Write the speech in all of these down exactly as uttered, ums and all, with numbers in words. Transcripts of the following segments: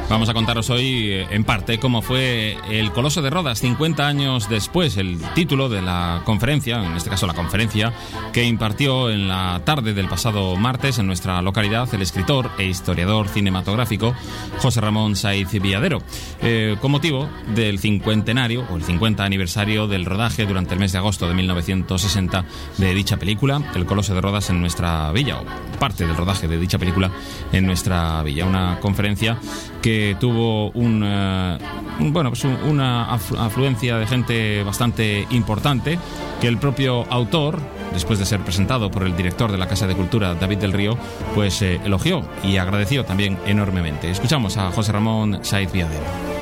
Vamos a contaros hoy, en parte, cómo fue El Coloso de Rodas, cincuenta años después, el título de la conferencia, en este caso la conferencia, que impartió en la tarde del pasado martes en nuestra localidad el escritor e historiador cinematográfico José Ramón Saiz Viadero, eh, con motivo del cincuentenario, o el cincuenta aniversario del rodaje durante el mes de agosto de mil novecientos sesenta de dicha película, El Coloso de Rodas en nuestra villa, o parte del rodaje de dicha película en nuestra villa. Una conferencia que tuvo un, uh, un, bueno, pues un, una afluencia de gente bastante importante, que el propio autor, después de ser presentado por el director de la Casa de Cultura, David del Río, pues eh, elogió y agradeció también enormemente. Escuchamos a José Ramón Saiz Viadero.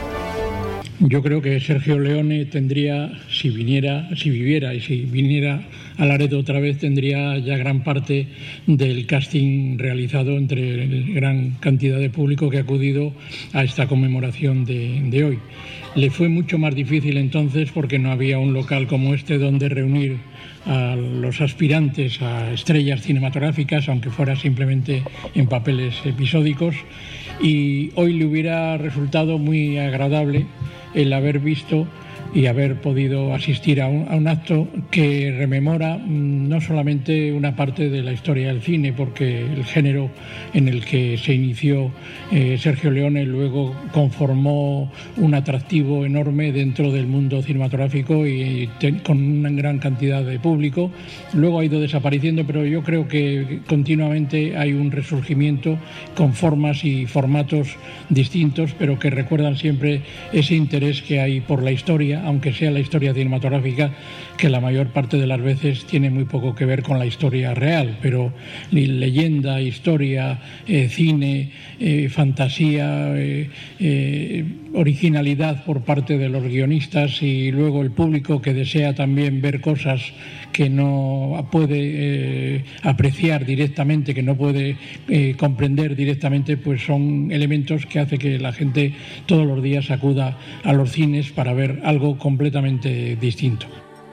Yo creo que Sergio Leone tendría, si viniera, si viviera y si viniera a Laredo otra vez, tendría ya gran parte del casting realizado entre la gran cantidad de público que ha acudido a esta conmemoración de, de hoy. Le fue mucho más difícil entonces porque no había un local como este donde reunir a los aspirantes a estrellas cinematográficas, aunque fuera simplemente en papeles episódicos, y hoy le hubiera resultado muy agradable el haber visto y haber podido asistir a un, a un acto que rememora mmm, no solamente una parte de la historia del cine, porque el género en el que se inició eh, Sergio Leone luego conformó un atractivo enorme dentro del mundo cinematográfico y te, con una gran cantidad de público. Luego ha ido desapareciendo, pero yo creo que continuamente hay un resurgimiento con formas y formatos distintos, pero que recuerdan siempre ese interés que hay por la historia, aunque sea la historia cinematográfica, que la mayor parte de las veces tiene muy poco que ver con la historia real, pero leyenda, historia, eh, cine, eh, fantasía, eh, eh, originalidad por parte de los guionistas y luego el público que desea también ver cosas que no puede eh, apreciar directamente, que no puede eh, comprender directamente, pues son elementos que hace que la gente todos los días acuda a los cines para ver algo completamente distinto.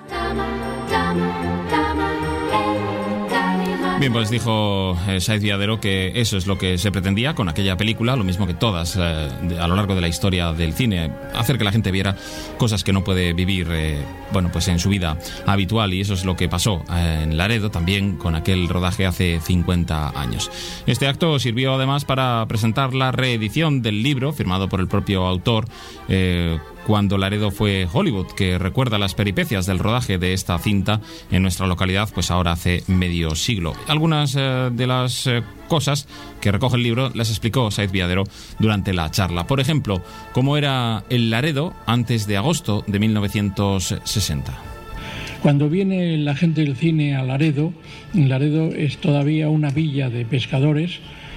Bien, pues dijo eh, Saiz Viadero que eso es lo que se pretendía con aquella película, lo mismo que todas eh, de, a lo largo de la historia del cine, hacer que la gente viera cosas que no puede vivir eh, bueno, pues en su vida habitual, y eso es lo que pasó eh, en Laredo también con aquel rodaje hace cincuenta años. Este acto sirvió además para presentar la reedición del libro firmado por el propio autor, eh, Cuando Laredo fue Hollywood, que recuerda las peripecias del rodaje de esta cinta en nuestra localidad, pues ahora hace medio siglo. Algunas eh, de las eh, cosas que recoge el libro las explicó Saiz Viadero durante la charla. Por ejemplo, cómo era el Laredo antes de agosto de mil novecientos sesenta. Cuando viene la gente del cine a Laredo, Laredo es todavía una villa de pescadores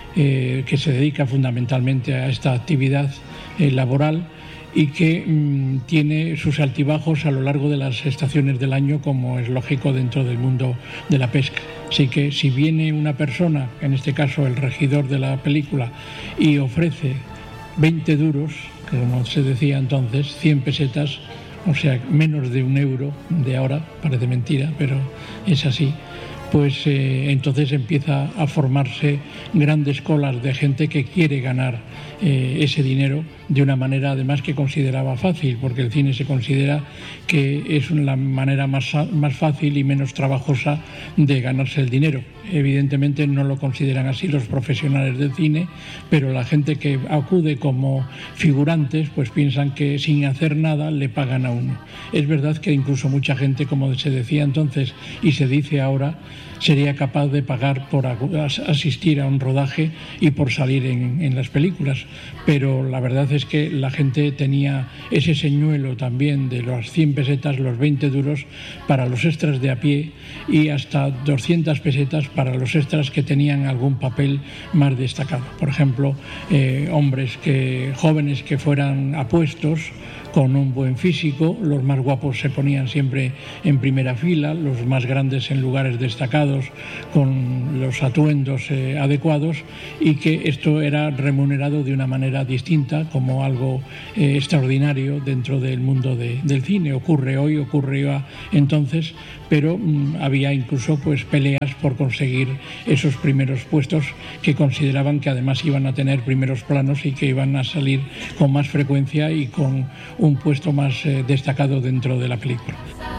eh, que se dedica fundamentalmente a esta actividad eh, laboral, y que mmm, tiene sus altibajos a lo largo de las estaciones del año, como es lógico dentro del mundo de la pesca. Así que si viene una persona, en este caso el regidor de la película, y ofrece veinte duros, como se decía entonces, cien pesetas, o sea, menos de un euro de ahora, parece mentira, pero es así, pues eh, entonces empieza a formarse grandes colas de gente que quiere ganar eh, ese dinero de una manera además que consideraba fácil, porque el cine se considera que es la manera más, más fácil y menos trabajosa de ganarse el dinero. Evidentemente no lo consideran así los profesionales del cine, pero la gente que acude como figurantes pues piensan que sin hacer nada le pagan a uno. Es verdad que incluso mucha gente, como se decía entonces y se dice ahora, sería capaz de pagar por asistir a un rodaje y por salir en, en las películas, pero la verdad es que la gente tenía ese señuelo también de las cien pesetas, los veinte duros para los extras de a pie y hasta doscientas pesetas para los extras que tenían algún papel más destacado. Por ejemplo, eh, hombres que, jóvenes que fueran apuestos, con un buen físico, los más guapos se ponían siempre en primera fila, los más grandes en lugares destacados. destacados con los atuendos eh, adecuados, y que esto era remunerado de una manera distinta, como algo eh, extraordinario dentro del mundo de, del cine. Ocurre hoy, ocurrió entonces, pero mmm, había incluso pues peleas por conseguir esos primeros puestos, que consideraban que además iban a tener primeros planos y que iban a salir con más frecuencia y con un puesto más eh, destacado dentro de la película.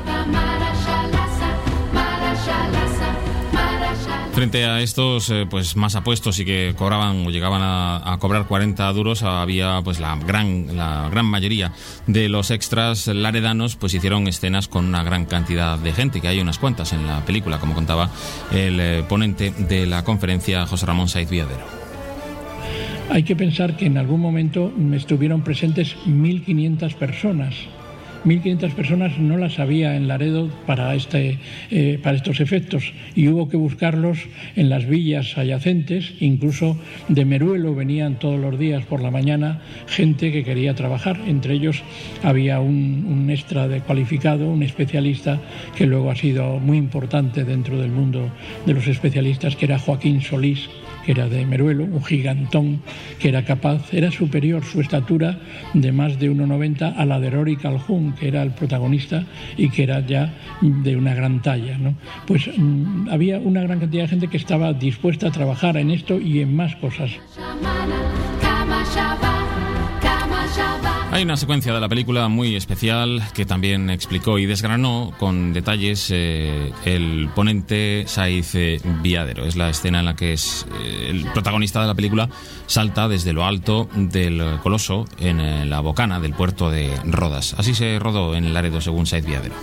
Frente a estos eh, pues más apuestos y que cobraban o llegaban a, a cobrar cuarenta duros, había pues la gran la gran mayoría de los extras laredanos pues hicieron escenas con una gran cantidad de gente, que hay unas cuantas en la película, como contaba el eh, ponente de la conferencia, José Ramón Saiz Viadero. Hay que pensar que en algún momento estuvieron presentes mil quinientas personas. mil quinientas personas no las había en Laredo para, este, eh, para estos efectos, y hubo que buscarlos en las villas adyacentes. Incluso de Meruelo venían todos los días por la mañana gente que quería trabajar. Entre ellos había un, un extra de cualificado, un especialista que luego ha sido muy importante dentro del mundo de los especialistas, que era Joaquín Solís, que era de Meruelo, un gigantón que era capaz, era superior su estatura de más de uno noventa a la de Rory Calhoun, que era el protagonista y que era ya de una gran talla, ¿no? Pues mmm, había una gran cantidad de gente que estaba dispuesta a trabajar en esto y en más cosas. Hay una secuencia de la película muy especial que también explicó y desgranó con detalles eh, el ponente Saiz eh, Viadero. Es la escena en la que es, eh, el protagonista de la película salta desde lo alto del Coloso en eh, la bocana del puerto de Rodas. Así se rodó en Laredo, según Saiz Viadero.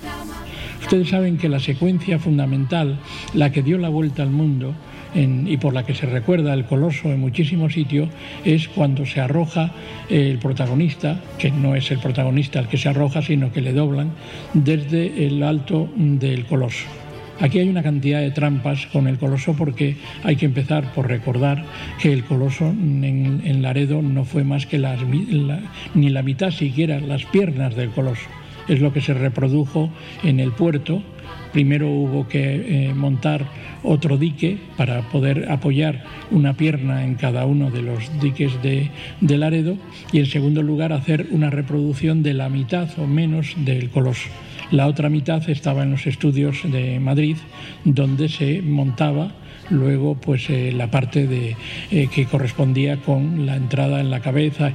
Ustedes saben que la secuencia fundamental, la que dio la vuelta al mundo, En, y por la que se recuerda el Coloso en muchísimos sitios, es cuando se arroja el protagonista, que no es el protagonista el que se arroja, sino que le doblan desde el alto del Coloso. Aquí hay una cantidad de trampas con el Coloso, porque hay que empezar por recordar que el Coloso en, en Laredo no fue más que las, la, ni la mitad siquiera, las piernas del Coloso. Es lo que se reprodujo en el puerto. Primero hubo que eh, montar otro dique para poder apoyar una pierna en cada uno de los diques de, de Laredo, y en segundo lugar hacer una reproducción de la mitad o menos del Coloso. La otra mitad estaba en los estudios de Madrid, donde se montaba luego pues eh, la parte de, eh, que correspondía con la entrada en la cabeza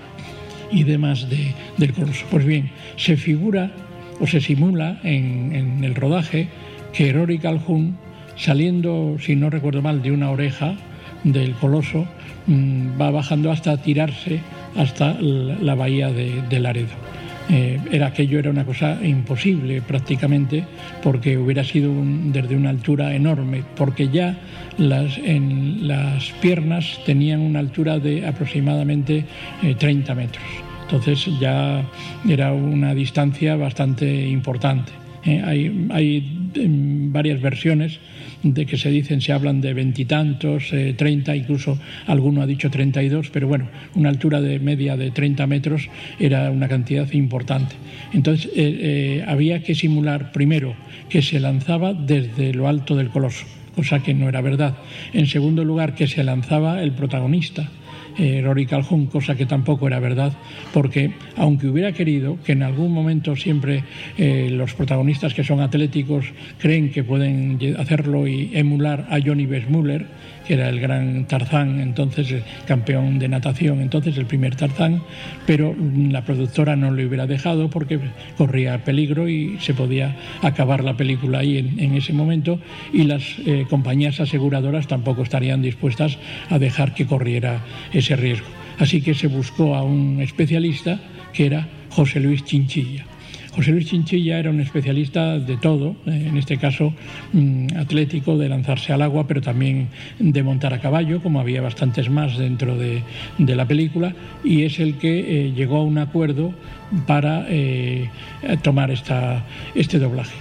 y demás de, del Coloso. Pues bien, se figura o se simula en, en el rodaje que Rory Calhoun, saliendo, si no recuerdo mal, de una oreja del Coloso, mmm, va bajando hasta tirarse hasta la, la bahía de, de Laredo. Eh, era aquello era una cosa imposible prácticamente, porque hubiera sido un, desde una altura enorme, porque ya las, en, las piernas tenían una altura de aproximadamente eh, treinta metros. Entonces ya era una distancia bastante importante. Eh, hay, hay eh, varias versiones de que se dicen, se hablan de veintitantos, eh, treinta, incluso alguno ha dicho treinta y dos, pero bueno, una altura de media de treinta metros era una cantidad importante. Entonces eh, eh, había que simular primero que se lanzaba desde lo alto del Coloso, cosa que no era verdad. En segundo lugar, que se lanzaba el protagonista, Eh, Rory Calhoun, cosa que tampoco era verdad, porque aunque hubiera querido, que en algún momento siempre eh, los protagonistas que son atléticos creen que pueden hacerlo y emular a Johnny Weissmuller, que era el gran Tarzán, entonces el campeón de natación, entonces el primer Tarzán, pero la productora no le hubiera dejado porque corría peligro y se podía acabar la película ahí en, en ese momento, y las eh, compañías aseguradoras tampoco estarían dispuestas a dejar que corriera ese riesgo. Así que se buscó a un especialista, que era José Luis Chinchilla. José Luis Chinchilla era un especialista de todo, en este caso mmm, atlético, de lanzarse al agua, pero también de montar a caballo, como había bastantes más dentro de, de la película, y es el que eh, llegó a un acuerdo para eh, tomar esta, este doblaje.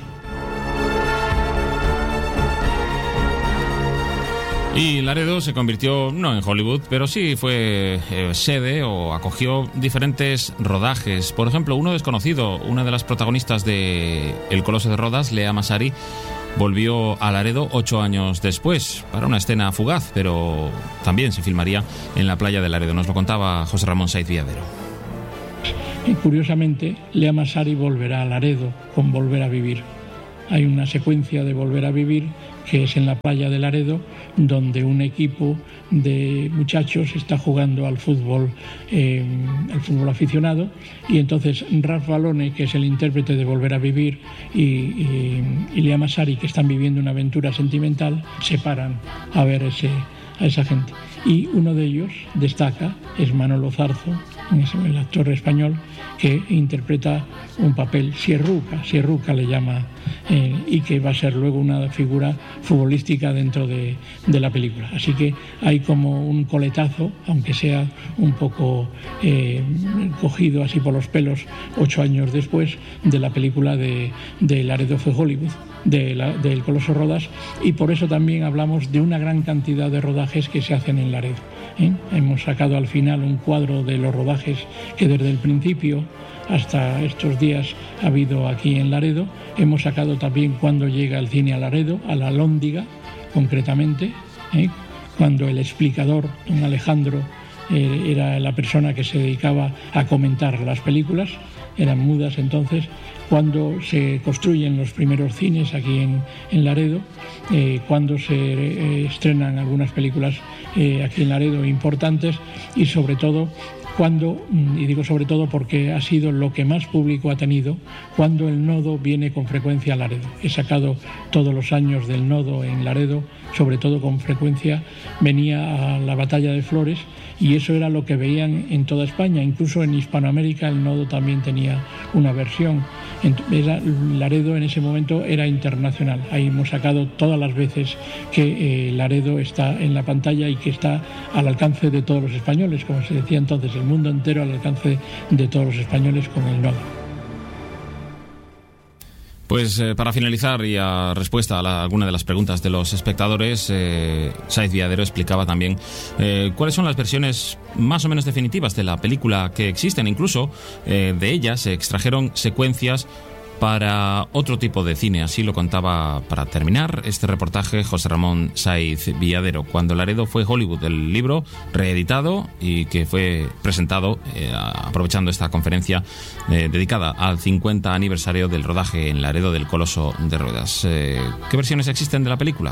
Y Laredo se convirtió, no en Hollywood, pero sí fue eh, sede o acogió diferentes rodajes. Por ejemplo, uno desconocido, una de las protagonistas de El Coloso de Rodas, Lea Masari, volvió a Laredo ocho años después para una escena fugaz, pero también se filmaría en la playa de Laredo. Nos lo contaba José Ramón Saiz Viadero. Y curiosamente, Lea Masari volverá a Laredo con Volver a Vivir. Hay una secuencia de Volver a Vivir que es en la playa de Laredo, donde un equipo de muchachos está jugando al fútbol, eh, al fútbol aficionado, y entonces Ralph Balone, que es el intérprete de Volver a Vivir, y, y, y Lea Masari, que están viviendo una aventura sentimental, se paran a ver ese, a esa gente. Y uno de ellos destaca, es Manolo Zarzo, el actor español, que interpreta un papel Sierruca, Sierruca le llama, eh, y que va a ser luego una figura futbolística dentro de, de la película. Así que hay como un coletazo, aunque sea un poco eh, cogido así por los pelos ocho años después, de la película de, de Laredo fue Hollywood, de la, del Coloso Rodas, y por eso también hablamos de una gran cantidad de rodajes que se hacen en Laredo. ¿eh? Hemos sacado al final un cuadro de los rodajes que desde el principio hasta estos días ha habido aquí en Laredo. Hemos sacado también cuando llega el cine a Laredo, a la Alhóndiga concretamente, ¿eh? cuando el explicador, don Alejandro, eh, era la persona que se dedicaba a comentar las películas, eran mudas entonces, cuando se construyen los primeros cines aquí en, en Laredo, eh, cuando se eh, estrenan algunas películas eh, aquí en Laredo importantes, y sobre todo cuando, y digo sobre todo porque ha sido lo que más público ha tenido, cuando el nodo viene con frecuencia a Laredo. He sacado todos los años del nodo en Laredo, sobre todo con frecuencia venía a la Batalla de Flores, y eso era lo que veían en toda España. Incluso en Hispanoamérica el nodo también tenía una versión. Era, Laredo en ese momento era internacional. Ahí hemos sacado todas las veces que eh, Laredo está en la pantalla y que está al alcance de todos los españoles, como se decía entonces, el mundo entero al alcance de todos los españoles con el nodo. Pues eh, para finalizar y a respuesta a la, alguna de las preguntas de los espectadores, eh, Saiz Viadero explicaba también eh, cuáles son las versiones más o menos definitivas de la película que existen. Incluso eh, de ellas se extrajeron secuencias para otro tipo de cine. Así lo contaba para terminar este reportaje José Ramón Saiz Viadero, cuando Laredo fue Hollywood, el libro reeditado y que fue presentado eh, aprovechando esta conferencia eh, dedicada al cincuenta aniversario del rodaje en Laredo del Coloso de Rodas. Eh, ¿Qué versiones existen de la película?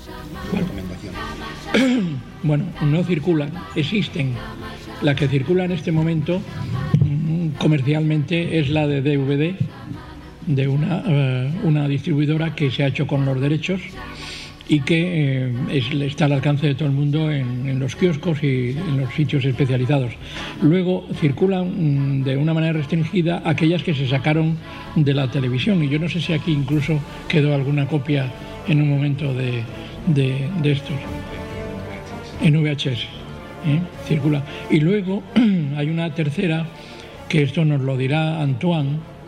Bueno, no circulan, existen. La que circula en este momento comercialmente es la de D V D, de una, uh, una distribuidora que se ha hecho con los derechos y que eh, es, está al alcance de todo el mundo en, en los kioscos y en los sitios especializados. Luego circulan mm, de una manera restringida aquellas que se sacaron de la televisión, y yo no sé si aquí incluso quedó alguna copia en un momento de, de, de estos, en V H S. ¿eh? Circula. Y luego hay una tercera, que esto nos lo dirá Antoine,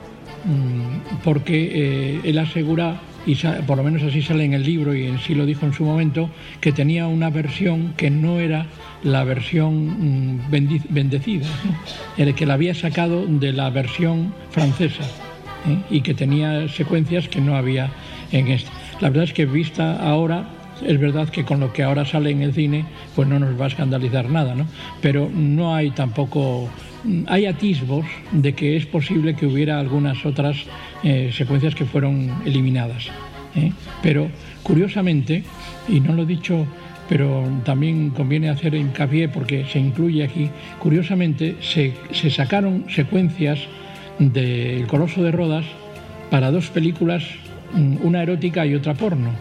porque eh, él asegura, y por lo menos así sale en el libro y en sí lo dijo en su momento, que tenía una versión que no era la versión mm, bendecida, ¿no? Era que la había sacado de la versión francesa, ¿eh? y que tenía secuencias que no había en esta. La verdad es que vista ahora, es verdad que con lo que ahora sale en el cine pues no nos va a escandalizar nada, ¿no? Pero no hay tampoco... Hay atisbos de que es posible que hubiera algunas otras eh, secuencias que fueron eliminadas, ¿eh? Pero curiosamente, y no lo he dicho, pero también conviene hacer hincapié porque se incluye aquí, curiosamente se, se sacaron secuencias del Coloso de Rodas para dos películas, una erótica y otra porno.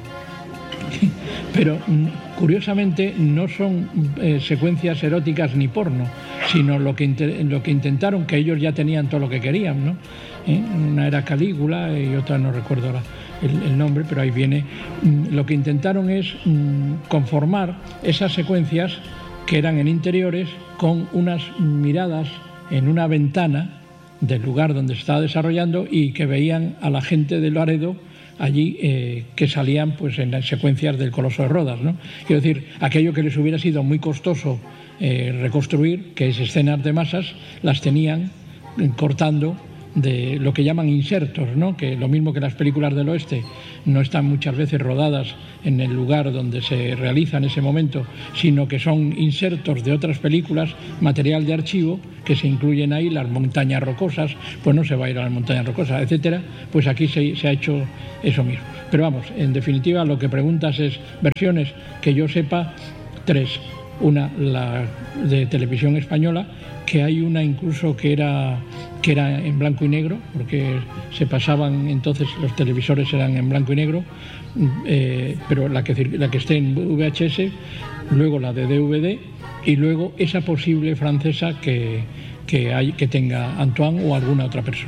Pero curiosamente no son eh, secuencias eróticas ni porno, sino lo que, inter- lo que intentaron, que ellos ya tenían todo lo que querían, ¿no? ¿Eh? Una era Calígula y otra no recuerdo ahora el, el nombre, pero ahí viene. Lo que intentaron es mm, conformar esas secuencias que eran en interiores con unas miradas en una ventana del lugar donde se estaba desarrollando y que veían a la gente de Laredo allí eh, que salían pues en las secuencias del Coloso de Rodas, ¿no? Quiero decir, aquello que les hubiera sido muy costoso eh, reconstruir, que es escenas de masas, las tenían eh, cortando de lo que llaman insertos, ¿no? Que lo mismo que las películas del oeste no están muchas veces rodadas en el lugar donde se realiza en ese momento, sino que son insertos de otras películas, material de archivo, que se incluyen ahí, las montañas rocosas, pues no se va a ir a las montañas rocosas, etcétera. Pues aquí se, se ha hecho eso mismo. Pero vamos, en definitiva lo que preguntas es versiones que yo sepa, tres. Una, la de Televisión Española, que hay una incluso que era que era en blanco y negro, porque se pasaban entonces, los televisores eran en blanco y negro, eh, pero la que, la que esté en V H S, luego la de D V D y luego esa posible francesa que, que, hay, que tenga Antoine o alguna otra persona.